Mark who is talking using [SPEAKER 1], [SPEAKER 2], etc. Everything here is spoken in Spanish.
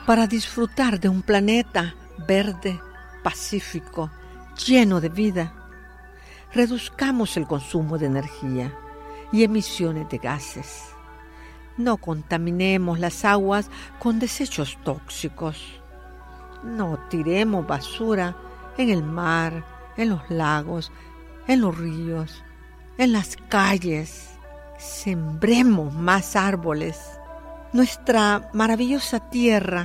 [SPEAKER 1] para disfrutar de un planeta verde, pacífico, lleno de vida. Reduzcamos el consumo de energía y emisiones de gases. No contaminemos las aguas con desechos tóxicos. No tiremos basura en el mar, en los lagos, en los ríos, en las calles. Sembremos más árboles. Nuestra maravillosa tierra